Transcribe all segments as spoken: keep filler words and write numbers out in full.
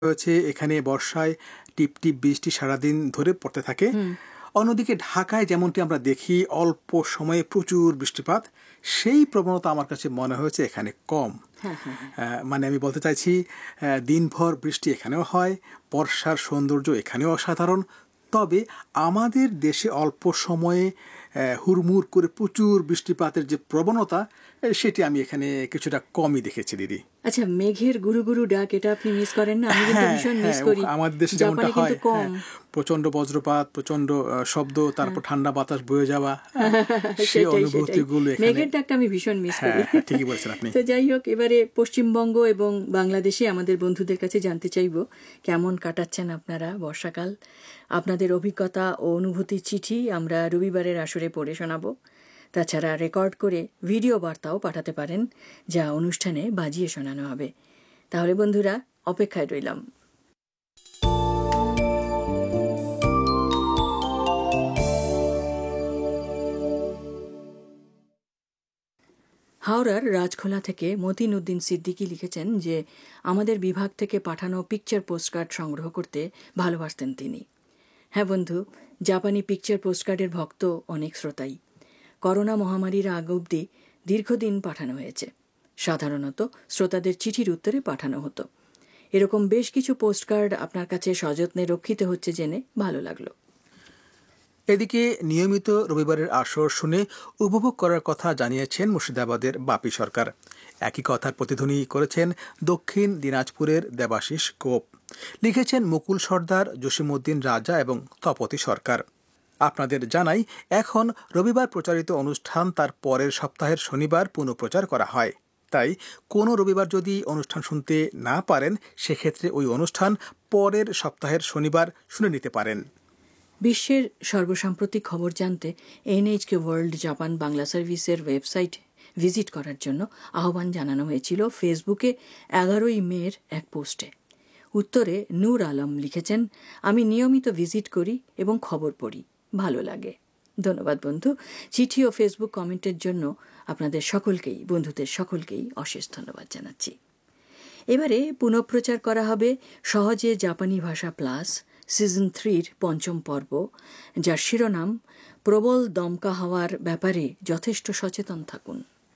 হয়েছে এখানে বর্ষায় টিপ টিপ বৃষ্টি সারাদিন ধরে পড়তে থাকে। অন্যদিকে ঢাকায় যেমনটি আমরা দেখি অল্প সময়ে প্রচুর বৃষ্টিপাত, সেই প্রবণতা আমার কাছে মনে হয়েছে এখানে কম। মানে আমি বলতে চাইছি দিনভর বৃষ্টি এখানেও হয়, বর্ষার সৌন্দর্য এখানেও অসাধারণ। তবে আমাদের দেশে অল্প সময়ে হুড়মুড় করে প্রচুর বৃষ্টিপাতের যে প্রবণতা, সেটি আমি এখানে কিছুটা কমই দেখেছি দিদি। আচ্ছা, মেঘের গুরু গুরু ডাক এটা আপনি মিস করেন না? আমি কিন্তু ভীষণ মিস করি। আমাদের দেশে যেমনটা হয় প্রচন্ড বজ্রপাত, প্রচন্ড শব্দ, তারপর ঠান্ডা বাতাস বয়ে যাওয়া, সেই অনুভূতিগুলো এখানে মেঘের ডাকটা আমি ভীষণ মিস করি। ঠিকই বলছেন আপনি। তো যাই হোক, এবারে পশ্চিমবঙ্গ এবং বাংলাদেশে আমাদের বন্ধুদের কাছে জানতে চাইব কেমন কাটাচ্ছেন আপনারা বর্ষাকাল। আপনাদের অভিজ্ঞতা ও অনুভূতির চিঠি আমরা রবিবারের আসরে পড়ে শোনাব। তাছাড়া রেকর্ড করে ভিডিও বার্তাও পাঠাতে পারেন, যা অনুষ্ঠানে বাজিয়ে শোনানো হবে। তাহলে বন্ধুরা, অপেক্ষায় রইলাম। হাওড়ার রাজখোলা থেকে মতিন উদ্দিন সিদ্দিকী লিখেছেন যে আমাদের বিভাগ থেকে পাঠানো পিকচার পোস্টকার্ড সংগ্রহ করতে ভালোবাসতেন তিনি। হ্যাঁ বন্ধু, জাপানি পিকচার পোস্টকার্ডের ভক্ত অনেক শ্রোতাই। করোনা মহামারীর আগ অবধি দীর্ঘদিন পাঠানো হয়েছে। সাধারণত শ্রোতাদের চিঠির উত্তরে পাঠানো হতো। এরকম বেশ কিছু পোস্টকার্ড আপনার কাছে সযত্নে রক্ষিত হচ্ছে জেনে ভালো লাগলো। এদিকে নিয়মিত রবিবারের আসর শুনে উপভোগ করার কথা জানিয়েছেন মুর্শিদাবাদের বাপি সরকার। একই কথার প্রতিধ্বনি করেছেন দক্ষিণ দিনাজপুরের দেবাশিস গোপ। লিখেছেন মুকুল সর্দার, জসিমউদ্দিন রাজা এবং তপতি সরকার। আপনাদের জানাই, এখন রবিবার প্রচারিত অনুষ্ঠান তার পরের সপ্তাহের শনিবার পুনঃপ্রচার করা হয়। তাই কোনো রবিবার যদি অনুষ্ঠান শুনতে না পারেন, সেক্ষেত্রে ওই অনুষ্ঠান পরের সপ্তাহের শনিবার শুনে নিতে পারেন। বিশ্বের সর্বসাম্প্রতিক খবর জানতে এনএইচকে ওয়ার্ল্ড জাপান বাংলা সার্ভিসের ওয়েবসাইট ভিজিট করার জন্য আহ্বান জানানো হয়েছিল ফেসবুকে এগারোই মের এক পোস্টে। উত্তরে নূর আলম লিখেছেন, আমি নিয়মিত ভিজিট করি এবং খবর পড়ি, ভালো লাগে। ধন্যবাদ বন্ধু। চিঠি ও ফেসবুক কমেন্টের জন্য আপনাদের সকলকেই, বন্ধুদের সকলকেই অশেষ ধন্যবাদ জানাচ্ছি। এবারে পুনঃপ্রচার করা হবে সহজে জাপানি ভাষা প্লাস সিজন থ্রির পঞ্চম পর্ব, যার শিরোনাম প্রবল দমকা হাওয়ার ব্যাপারে যথেষ্ট সচেতন থাকুন।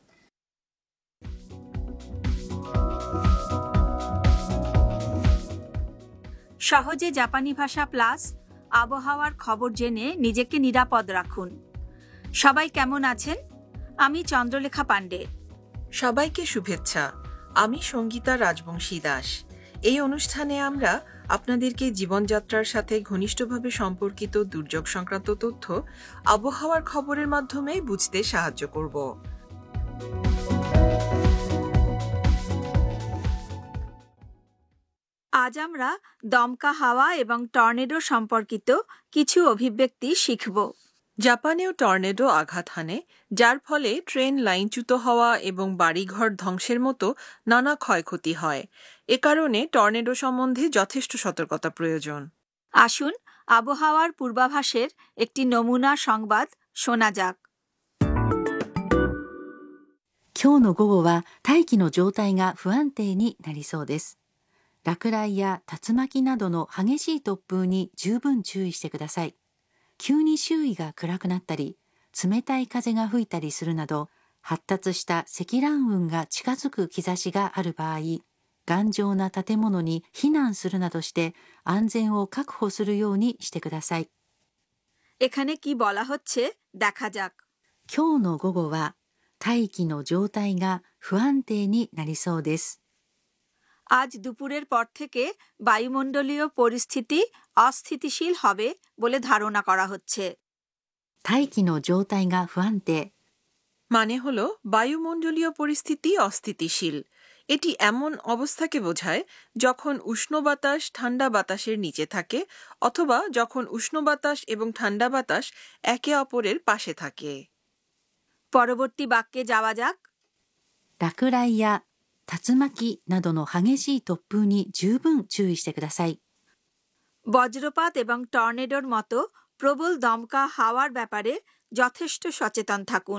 সহজে জাপানি ভাষা প্লাস আবহাওয়ার খবর জেনে নিজেকে নিরাপদ রাখুন। সবাই কেমন আছেন? আমি চন্দ্রলেখা পাণ্ডে। সবাইকে শুভেচ্ছা। আমি সঙ্গীতা রাজবংশী দাস। এই অনুষ্ঠানে আমরা আপনাদেরকে জীবনযাত্রার সাথে ঘনিষ্ঠভাবে সম্পর্কিত দুর্যোগ সংক্রান্ত তথ্য আবহাওয়ার খবরের মাধ্যমে বুঝতে সাহায্য করব। আজ আমরা দমকা হাওয়া এবং টর্নেডো সম্পর্কিত কিছু অভিব্যক্তি শিখব। জাপানেও টর্নেডো আঘাত হানে, যার ফলে ট্রেন লাইনচ্যুত হওয়া এবং বাড়িঘর ধ্বংসের মতো নানা ক্ষয়ক্ষতি হয়। এ কারণে টর্নেডো সম্বন্ধে যথেষ্ট সতর্কতা প্রয়োজন। আসুন আবহাওয়ার পূর্বাভাসের একটি নমুনা সংবাদ শোনা যাক। 今日の午後は大気の状態が不安定になりそうです。落雷や竜巻などの激しい突風に十分注意してください。急に周囲が暗くなったり、冷たい風が吹いたりするなど、発達した積乱雲が近づく兆しがある場合、頑丈な建物に避難するなどして安全を確保するようにしてください。 এখানে কি বলা হচ্ছে দেখা যাক। 今日の午後は大気の状態が不安定になりそうです。 আজ দুপুরের পর থেকে বায়ুমণ্ডলীয় পরিস্থিতি অস্থিতিশীল হবে বলে ধারণা করা হচ্ছে। 大気の状態が不安定 মানে হল বায়ুমণ্ডলীয় পরিস্থিতি অস্থিতিশীল। এটি এমন অবস্থাকে বোঝায় যখন উষ্ণ বাতাস ঠান্ডা বাতাসের নিচে থাকে, অথবা যখন উষ্ণ বাতাস এবং ঠান্ডা বাতাস একে অপরের পাশে থাকে। পরবর্তী বাক্যে যাওয়া যাক। 落雷や竜巻などの激しい突風に十分注意してください。 বজ্রপাত এবং টর্নেডোর মতো প্রবল দমকা হাওয়ার ব্যাপারে যথেষ্ট সচেতন থাকুন।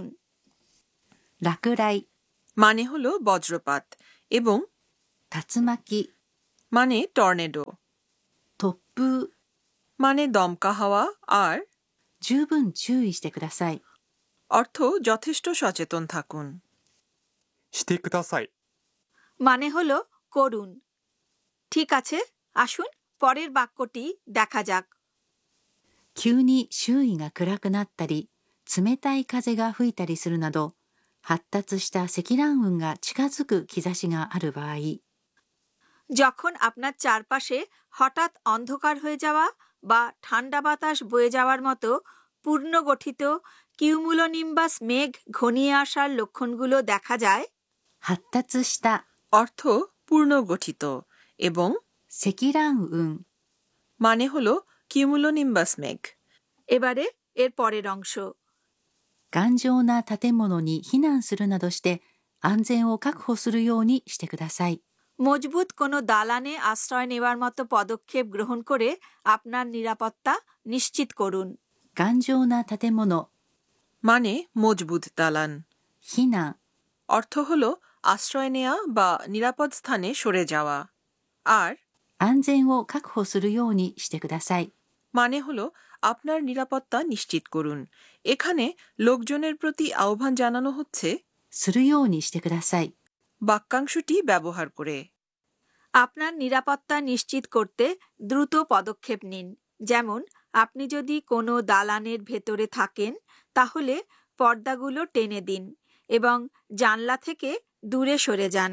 落雷 মানে হল বজ্রপাত এবং 竜巻 মানে টর্নেডো, 突風 মানে দমকা হাওয়া, আর 十分注意してください অর্থ যথেষ্ট সচেতন থাকুন। してください。 মানে হলো করুন। ঠিক আছে, আসুন পরের বাক্যটি দেখা যাক। 急に周囲が暗くなったり冷たい風が吹いたりするなど発達した積乱雲が近づく兆しがある場合 যখন আপনার চারপাশে হঠাৎ অন্ধকার হয়ে যাওয়া বা ঠান্ডা বাতাস বয়ে যাওয়ার মতো পূর্ণগঠিত কিউমুলোনিম্বাস মেঘ ঘনিয়ে আসার লক্ষণগুলো দেখা যায়, 発達した অর্থ পূর্ণগঠিত এবং 積乱雲 মানে হলো কিউমুলোনিম্বাস মেঘ। এবারে এর পরের অংশ। 頑丈な建物に避難するなどして安全を確保するようにしてください মজবুত কোনো দালানে আশ্রয় নেওয়ার মতো পদক্ষেপ গ্রহণ করে আপনার নিরাপত্তা নিশ্চিত করুন। 頑丈な建物 মানে মজবুত দালান, 避難 অর্থ হলো আশ্রয় নেওয়া বা নিরাপদ স্থানে সরে যাওয়া, আর 安全を確保するようにしてください মানে হলো আপনার নিরাপত্তা নিশ্চিত করুন। এখানে লোকজনের প্রতি আহ্বান জানানো হচ্ছে するようにしてください বাক্যাংশটি ব্যবহার করে। আপনার নিরাপত্তা নিশ্চিত করতে দ্রুত পদক্ষেপ নিন। যেমন, আপনি যদি কোনো দালানের ভেতরে থাকেন তাহলে পর্দাগুলো টেনে দিন এবং জানলা থেকে দূরে সরে যান।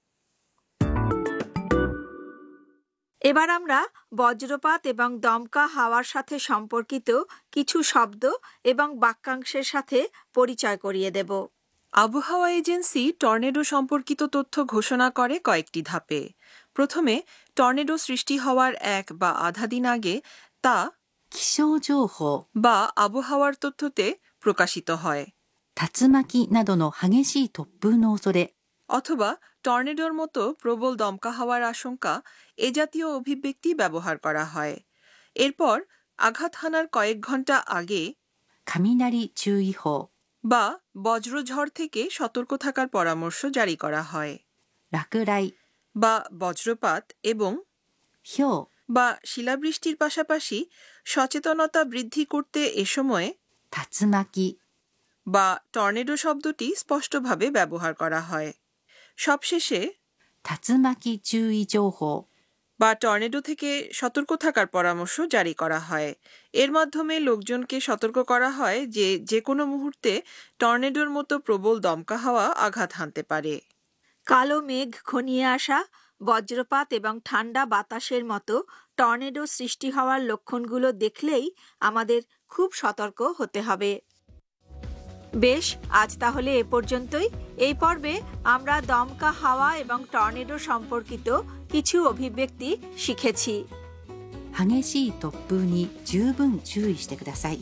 এবার আমরা বজ্রপাত এবং দমকা হাওয়ার সাথে সম্পর্কিত কিছু শব্দ এবং বাক্যাংশের সাথে পরিচয় করিয়ে দেব। আবহাওয়া এজেন্সি টর্নেডো সম্পর্কিত তথ্য ঘোষণা করে কয়েকটি ধাপে। প্রথমে টর্নেডো সৃষ্টি হওয়ার এক বা আধা দিন আগে তা 気象情報 বা আবহাওয়ার তথ্যতে প্রকাশিত হয়, 竜巻などの激しい突風の恐れ অথবা টর্নেডোর মতো প্রবল দমকা হওয়ার আশঙ্কা এ জাতীয় অভিব্যক্তি ব্যবহার করা হয়। এরপর আঘাত হানার কয়েক ঘন্টা আগে 雷注意報 বা বজ্রঝড় থেকে সতর্ক থাকার পরামর্শ জারি করা হয়। 落雷 বা বজ্রপাত এবং ひょう বা শিলাবৃষ্টির পাশাপাশি সচেতনতা বৃদ্ধি করতে এ সময়ে 竜巻 বা টর্নেডো শব্দটি স্পষ্টভাবে ব্যবহার করা হয়। সবশেষে 竜巻注意情報 বা টর্নেডো থেকে সতর্ক থাকার পরামর্শ জারি করা হয়। এর মাধ্যমে লোকজনকে সতর্ক করা হয় যে যে কোনো মুহূর্তে টর্নেডোর মতো প্রবল দমকা হাওয়া আঘাত হানতে পারে। কালো মেঘ ঘনিয়ে আসা, বজ্রপাত এবং ঠান্ডা বাতাসের মতো টর্নেডো সৃষ্টি হওয়ার লক্ষণগুলো দেখলেই আমাদের খুব সতর্ক হতে হবে। বেশ, আজ তাহলে এ পর্যন্তই। এই পর্বে আমরা দমকা হাওয়া এবং টর্নেডো সম্পর্কিত কিছু অভিব্যক্তি শিখেছি। 激しい突風に十分注意してください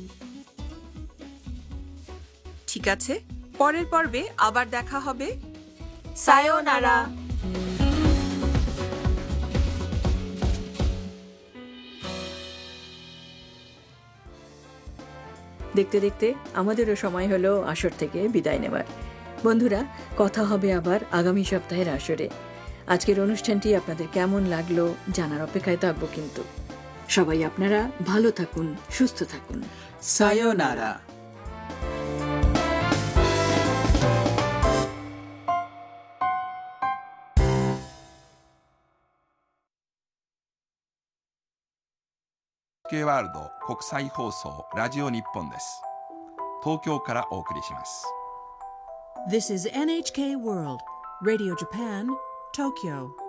ঠিক আছে, পরের পর্বে আবার দেখা হবে। সায়োনারা। দেখতে দেখতে আমাদেরও সময় হলো আসর থেকে বিদায় নেওয়ার। বন্ধুরা, কথা হবে আবার আগামী সপ্তাহের আসরে। আজকের অনুষ্ঠানটি আপনাদের কেমন লাগলো জানার অপেক্ষায় থাকবো। কিন্তু সবাই আপনারা ভালো থাকুন, সুস্থ থাকুন। সায়োনারা। エヌエイチケー ワールド国際放送ラジオ日本です。東京からお送りします。 This is エヌエイチケー World Radio Japan, Tokyo.